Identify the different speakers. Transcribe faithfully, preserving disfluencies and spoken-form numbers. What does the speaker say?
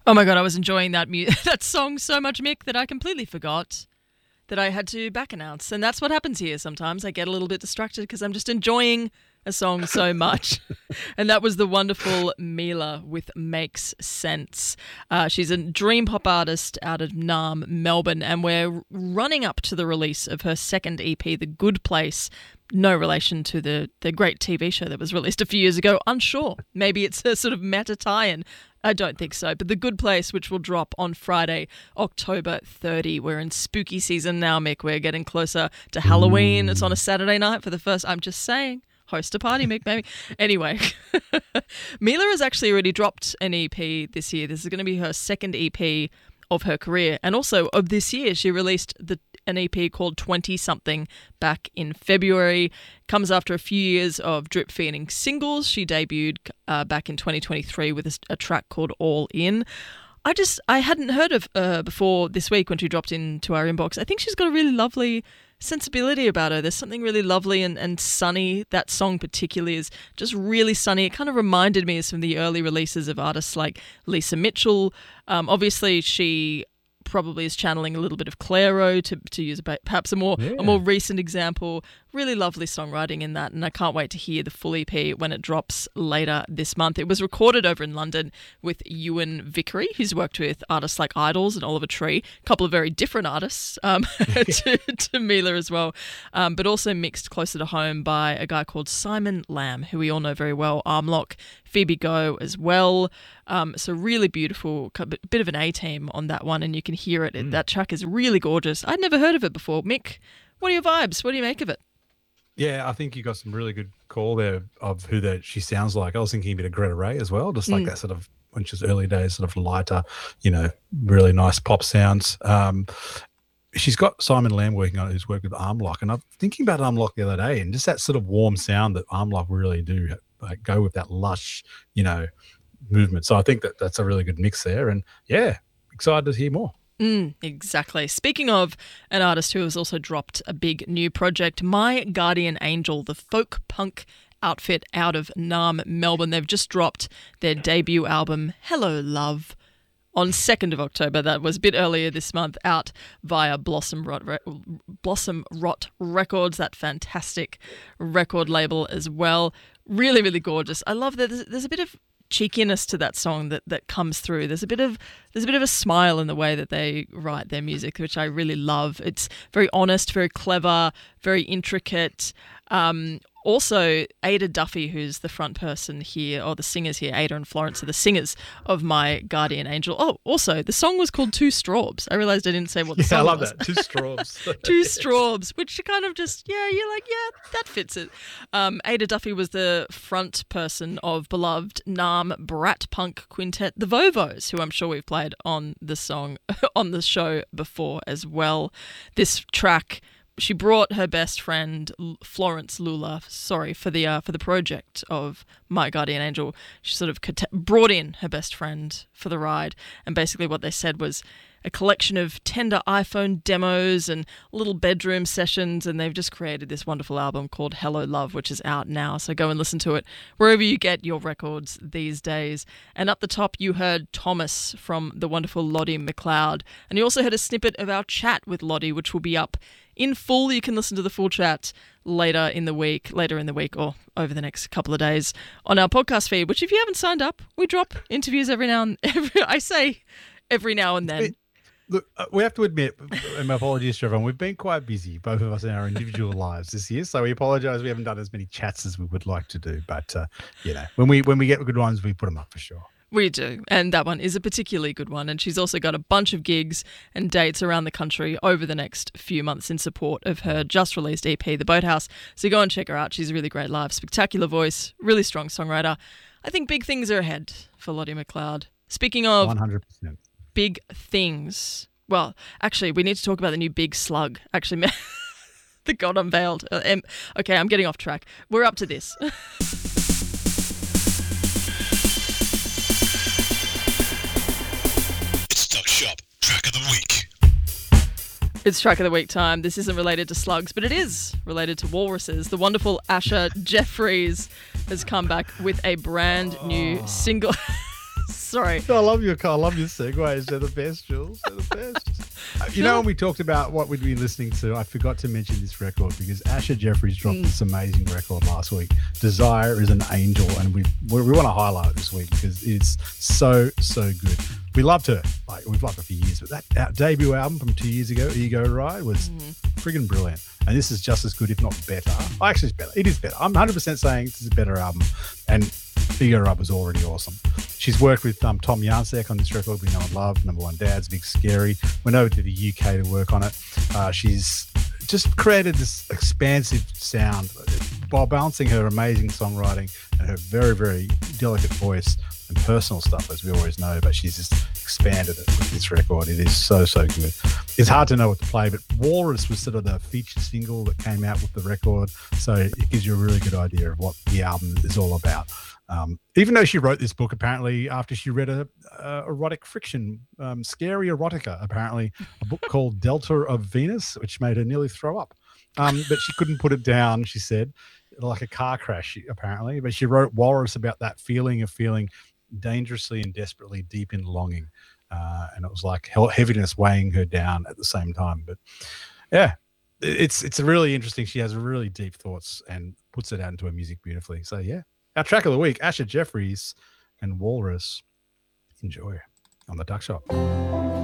Speaker 1: Oh my God, I was enjoying that mu- that song so much, Mick, that I completely forgot that I had to back announce. And that's what happens here sometimes. I get a little bit distracted because I'm just enjoying a song so much. And that was the wonderful Mila with Makes Sense. Uh, she's a dream pop artist out of Naarm, Melbourne, and we're running up to the release of her second E P, The Good Place. No relation to the, the great T V show that was released a few years ago. Unsure. Maybe it's a sort of meta tie-in. I don't think so. But The Good Place, which will drop on Friday, October thirtieth. We're in spooky season now, Mick. We're getting closer to Halloween. It's on a Saturday night for the first... I'm just saying. Host a party, Mick, maybe. Anyway, Mila has actually already dropped an E P this year. This is going to be her second E P of her career. And also of this year, she released the an E P called twenty-something back in February. Comes after a few years of drip-feeding singles. She debuted uh, back in twenty twenty-three with a, a track called All In. I just, I hadn't heard of her before this week when she dropped into our inbox. I think she's got a really lovely sensibility about her. There's something really lovely and, and sunny. That song particularly is just really sunny. It kind of reminded me of some of the early releases of artists like Lisa Mitchell. Um, obviously, she probably is channeling a little bit of Clairo to to use a, perhaps a more yeah. a more recent example. Really lovely songwriting in that, and I can't wait to hear the full E P when it drops later this month. It was recorded over in London with Ewan Vickery, who's worked with artists like Idols and Oliver Tree, a couple of very different artists um, to, to Mila as well, um, but also mixed closer to home by a guy called Simon Lamb, who we all know very well, Armlock, Phoebe Go as well. Um, so really beautiful, a bit of an A-team on that one, and you can hear it. Mm. That track is really gorgeous. I'd never heard of it before. Mick, what are your vibes? What do you make of it?
Speaker 2: Yeah, I think you got some really good call there of who that she sounds like. I was thinking a bit of Greta Ray as well, just like mm. that sort of, when she's early days, sort of lighter, you know, really nice pop sounds. Um, she's got Simon Lamb working on it, who's worked with Armlock, and I'm thinking about Armlock the other day, and just that sort of warm sound that Armlock really do, like, go with that lush, you know, movement. So I think that that's a really good mix there, and yeah, excited to hear more.
Speaker 1: Mm, exactly. Speaking of an artist who has also dropped a big new project, My Guardian Angel, the folk punk outfit out of Naarm, Melbourne. They've just dropped their debut album, Hello Love, on second of October. That was a bit earlier this month, out via Blossom Rot, Re- Blossom Rot Records, that fantastic record label as well. Really, really gorgeous. I love that there's, there's a bit of cheekiness to that song that, that comes through. There's a bit of there's a bit of a smile in the way that they write their music, which I really love. It's very honest, very clever, very intricate. Um, also, Ada Duffy, who's the front person here, or the singers here, Ada and Florence are the singers of My Guardian Angel. Oh, also, the song was called Two Straubs. I realised I didn't say what the
Speaker 2: yeah,
Speaker 1: song was.
Speaker 2: I love was. that. Two Straubs.
Speaker 1: Two Straubs, which kind of just, yeah, you're like, yeah, that fits it. Um, Ada Duffy was the front person of beloved Naarm brat punk quintet, the Vovos, who I'm sure we've played on the song, on the show before as well. This track, she brought her best friend Florence Lula, sorry for the uh, for the project of My Guardian Angel. She sort of brought in her best friend for the ride, and basically what they said was a collection of tender iPhone demos and little bedroom sessions, and they've just created this wonderful album called Hello Love, which is out now. So go and listen to it wherever you get your records these days. And up the top, you heard Thomas from the wonderful Lottie McLeod, and you also heard a snippet of our chat with Lottie, which will be up in full. You can listen to the full chat later in the week, later in the week or over the next couple of days on our podcast feed, which if you haven't signed up, we drop interviews every now and every, I say every now and then.
Speaker 2: Look, uh, we have to admit, and my apologies to everyone, we've been quite busy, both of us in our individual lives this year. So we apologise we haven't done as many chats as we would like to do. But, uh, you know, when we when we get good ones, we put them up for sure.
Speaker 1: We do. And that one is a particularly good one. And she's also got a bunch of gigs and dates around the country over the next few months in support of her just released E P, The Boathouse. So go and check her out. She's a really great live, spectacular voice, really strong songwriter. I think big things are ahead for Lottie McLeod. Speaking of
Speaker 2: one hundred percent
Speaker 1: big things, well, actually, we need to talk about the new Big Slug. Actually, the God Unveiled. Uh, um, okay, I'm getting off track. We're up to this.
Speaker 3: Track of the week.
Speaker 1: It's Track of the Week time. This isn't related to slugs, but it is related to walruses. The wonderful Asher Jeffries has come back with a brand new single Sorry.
Speaker 2: I love your I love your segues. They're the best, Jules. They're the best. You know, when we talked about what we'd be listening to, I forgot to mention this record because Asher Jeffries dropped mm. this amazing record last week. Desire is an Angel, and we we, we want to highlight it this week because it's so so good. We loved her, like we've loved her for years, but that our debut album from two years ago, Ego Ride, was mm. friggin' brilliant. And this is just as good, if not better. Oh, actually, it's better. It is better. I'm one hundred percent saying this is a better album. And Ego Ride was already awesome. She's worked with um, Tom Yancek on this record we know and love, Number One Dads, Big Scary. Went over to the U K to work on it. Uh, she's just created this expansive sound while balancing her amazing songwriting and her very, very delicate voice and personal stuff, as we always know, but she's just expanded it with this record. It is so, so good. It's hard to know what to play, but Walrus was sort of the featured single that came out with the record, so it gives you a really good idea of what the album is all about. Um, even though she wrote this book, apparently, after she read a, a erotic fiction, um, scary erotica, apparently, a book called Delta of Venus, which made her nearly throw up. Um, but she couldn't put it down, she said, like a car crash, apparently. But she wrote Walrus about that feeling of feeling dangerously and desperately deep in longing. Uh, and it was like heaviness weighing her down at the same time. But yeah, it's it's a really interesting. She has really deep thoughts and puts it out into her music beautifully. So yeah, our track of the week, Asher Jeffries and Walrus. Enjoy on the Duck Shop.